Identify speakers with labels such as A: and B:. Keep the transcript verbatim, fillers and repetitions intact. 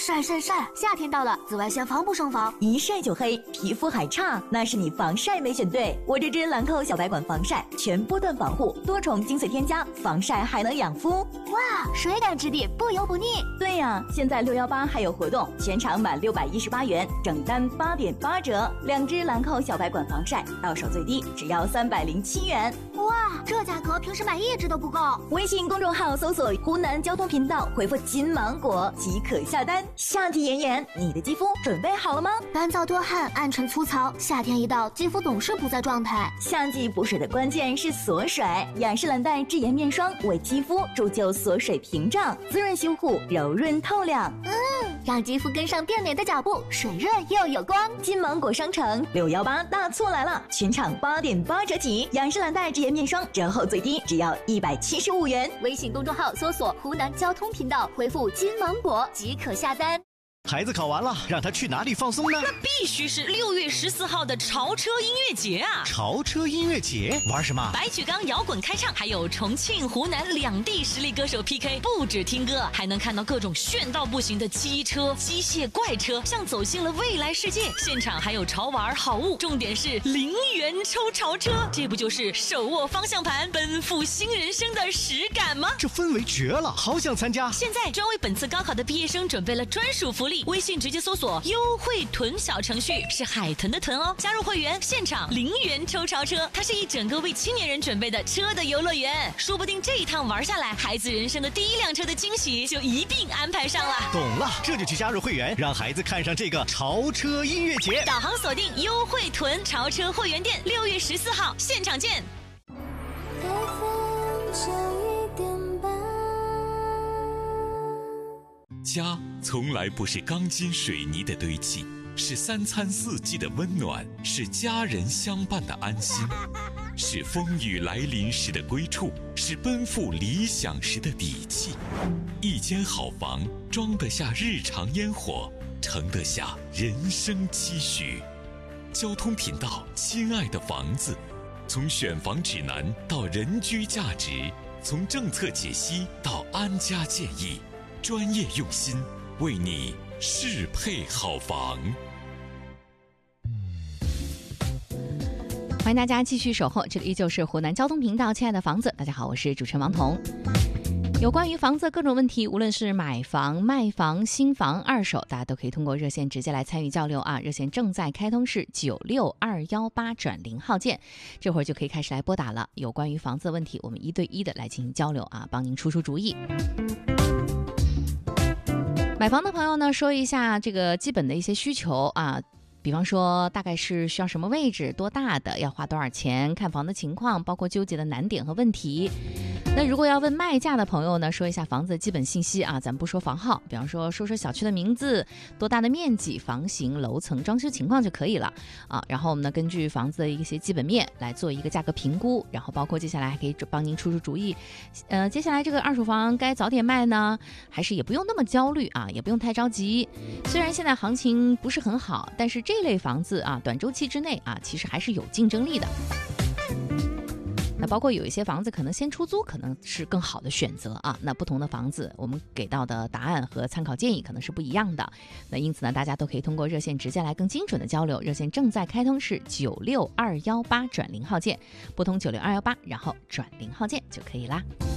A: 晒晒晒！夏天到了，紫外线防不胜防，
B: 一晒就黑，皮肤还差，那是你防晒没选对。我这支兰蔻小白管防晒，全波段防护，多重精粹添加，防晒还能养肤。
A: 哇，水感质地，不油不腻。
B: 对呀、啊，现在六一八还有活动，全场满六百一十八元，整单八点八折。两支兰蔻小白管防晒，到手最低只要三百零七元。
A: 哇，这价格平时买一支都不够。
B: 微信公众号搜索湖南交通频道，回复金芒果即可下单。夏季炎炎，你的肌肤准备好了吗？
A: 干燥多汗，暗沉粗糙，夏天一到，肌肤总是不在状态。
B: 夏季补水的关键是锁水，雅诗兰黛智妍面霜为肌肤铸就锁水屏障，滋润修护，柔润透亮。
A: 嗯，让肌肤跟上变美的脚步，水润又有光。
B: 金芒果商城六一八大促来了，全场八点八折起，雅诗兰黛智妍面霜折后最低只要一百七十五元。
A: 微信公众号搜索湖南交通频道，回复金芒果即可下单。
C: 孩子考完了，让他去哪里放松呢？
D: 那必须是六月十四号的潮车音乐节啊！
C: 潮车音乐节玩什么？
D: 白举纲摇滚开唱，还有重庆、湖南两地实力歌手 P K， 不止听歌，还能看到各种炫到不行的机车、机械怪车，像走进了未来世界。现场还有潮玩好物，重点是零元抽潮车，这不就是手握方向盘奔赴新人生的实感吗？
C: 这氛围绝了，好想参加！
D: 现在专为本次高考的毕业生准备了专属福利。微信直接搜索优惠囤小程序，是海豚的豚哦，加入会员现场零元抽潮车，它是一整个为青年人准备的车的游乐园，说不定这一趟玩下来，孩子人生的第一辆车的惊喜就一并安排上了。
C: 懂了，这就去加入会员，让孩子看上这个潮车音乐节。
D: 导航锁定优惠囤潮车会员店，六月十四号现场见。
E: 家从来不是钢筋水泥的堆砌，是三餐四季的温暖，是家人相伴的安心，是风雨来临时的归处，是奔赴理想时的底气。一间好房，装得下日常烟火，盛得下人生期许。交通频道，亲爱的房子，从选房指南到人居价值，从政策解析到安家建议，专业用心，为你适配好房。
F: 欢迎大家继续守候，这里依旧是湖南交通频道，亲爱的房子，大家好，我是主持人王彤。有关于房子各种问题，无论是买房、卖房、新房、二手，大家都可以通过热线直接来参与交流啊！热线正在开通，是九六二幺八转零号键，这会儿就可以开始来拨打了。有关于房子的问题，我们一对一的来进行交流啊，帮您出出主意。买房的朋友呢，说一下这个基本的一些需求啊。比方说大概是需要什么位置，多大的，要花多少钱，看房的情况，包括纠结的难点和问题。那如果要问卖价的朋友呢，说一下房子的基本信息啊，咱们不说房号，比方说说说小区的名字，多大的面积，房型、楼层、装修情况就可以了啊。然后我们呢，根据房子的一些基本面来做一个价格评估，然后包括接下来还可以帮您出出主意。呃，接下来这个二手房该早点卖呢，还是也不用那么焦虑啊，也不用太着急。虽然现在行情不是很好，但是这类房子啊，短周期之内啊，其实还是有竞争力的。那包括有一些房子可能先出租可能是更好的选择啊，那不同的房子我们给到的答案和参考建议可能是不一样的。那因此呢，大家都可以通过热线直接来更精准的交流，热线正在开通，是九六二幺八转零号键，拨通九六二幺八，然后转零号键就可以啦。